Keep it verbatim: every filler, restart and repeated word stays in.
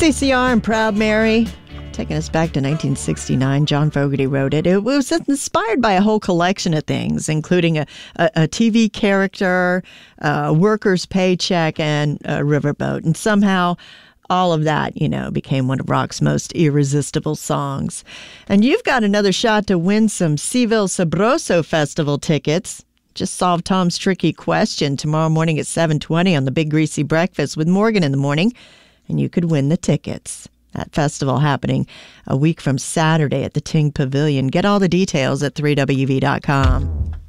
C C R and Proud Mary. Taking us back to nineteen sixty-nine, John Fogerty wrote it. It was inspired by a whole collection of things, including a, a, a T V character, a worker's paycheck, and a riverboat. And somehow all of that, you know, became one of rock's most irresistible songs. And you've got another shot to win some Seville Sabroso Festival tickets. Just solve Tom's tricky question tomorrow morning at seven twenty on the Big Greasy Breakfast with Morgan in the morning, and you could win the tickets. That festival happening a week from Saturday at the Ting Pavilion. Get all the details at three W V dot com.